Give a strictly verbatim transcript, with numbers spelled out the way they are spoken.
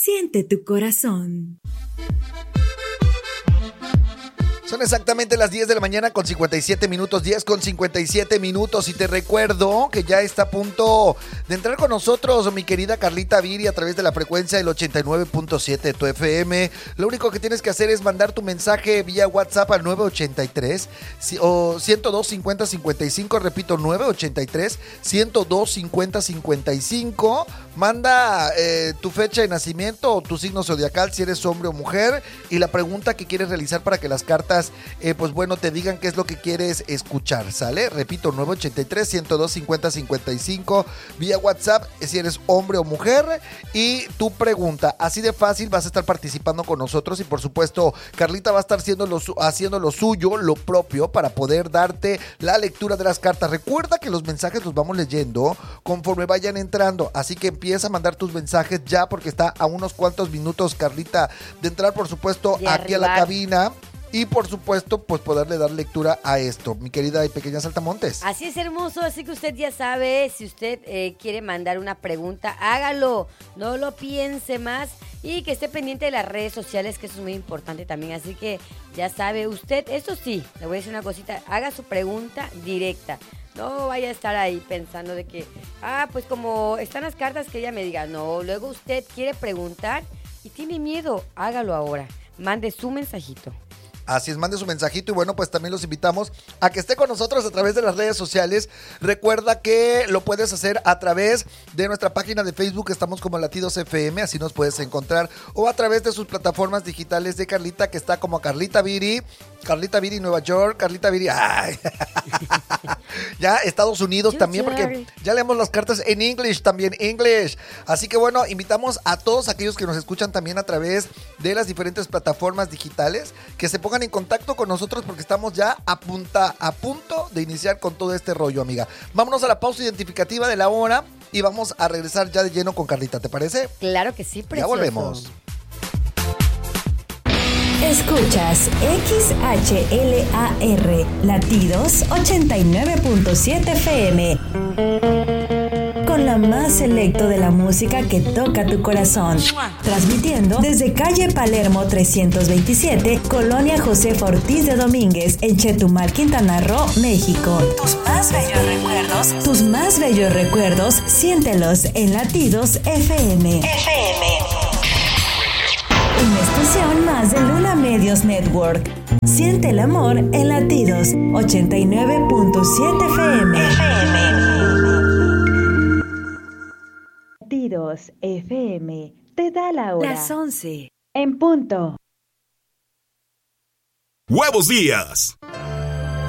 Siente tu corazón. Son exactamente las diez de la mañana con cincuenta y siete minutos, diez con cincuenta y siete minutos, y te recuerdo que ya está a punto de entrar con nosotros mi querida Carlita Viri a través de la frecuencia del ochenta y nueve punto siete de tu F M. Lo único que tienes que hacer es mandar tu mensaje vía WhatsApp al nueve ochenta y tres o ciento dos cincuenta cincuenta y cinco, repito, nueve ochenta y tres ciento dos cincuenta cincuenta y cinco. Manda eh, tu fecha de nacimiento o tu signo zodiacal si eres hombre o mujer y la pregunta que quieres realizar para que las cartas, eh, pues bueno, te digan qué es lo que quieres escuchar, ¿sale? Repito, nueve ochenta y tres ciento dos cincuenta cincuenta y cinco vía WhatsApp si eres hombre o mujer y tu pregunta. Así de fácil vas a estar participando con nosotros y por supuesto Carlita va a estar haciendo lo, haciendo lo suyo, lo propio para poder darte la lectura de las cartas. Recuerda que los mensajes los vamos leyendo conforme vayan entrando, así que empieza a mandar tus mensajes ya porque está a unos cuantos minutos, Carlita, de entrar por supuesto de aquí arribar. a la cabina y por supuesto pues poderle dar lectura a esto, mi querida y pequeña Saltamontes. Así es, hermoso, así que usted ya sabe, si usted eh, quiere mandar una pregunta, hágalo, no lo piense más y que esté pendiente de las redes sociales, que eso es muy importante también, así que ya sabe usted, eso sí, le voy a decir una cosita, haga su pregunta directa. No vaya a estar ahí pensando de que, ah, pues como están las cartas que ella me diga. No, luego usted quiere preguntar y tiene miedo. Hágalo ahora. Mande su mensajito. Así es, mande su mensajito y bueno, pues también los invitamos a que esté con nosotros a través de las redes sociales. Recuerda que lo puedes hacer a través de nuestra página de Facebook, estamos como Latidos F M, así nos puedes encontrar, o a través de sus plataformas digitales de Carlita, que está como Carlita Viri, Carlita Viri Nueva York, Carlita Viri, ay, ya Estados Unidos también, porque ya leemos las cartas en English también, English. Así que bueno, invitamos a todos aquellos que nos escuchan también a través de las diferentes plataformas digitales, que se pongan en contacto con nosotros porque estamos ya a, punta, a punto de iniciar con todo este rollo, amiga. Vámonos a la pausa identificativa de la hora y vamos a regresar ya de lleno con Carlita, ¿te parece? Claro que sí, precioso. Ya volvemos. Escuchas X H L A R, Latidos ochenta y nueve punto siete F M. Con la más selecto de la música que toca tu corazón. Transmitiendo desde calle Palermo trescientos veintisiete, Colonia Josefa Ortiz de Domínguez, en Chetumal, Quintana Roo, México. Tus más bellos recuerdos, tus más bellos recuerdos, siéntelos en Latidos F M. F M. Una estación más de Luna Medios Network. Siente el amor en Latidos ochenta y nueve punto siete F M. F M. Latidos F M te da la hora. Las once. En punto. ¡Buenos días!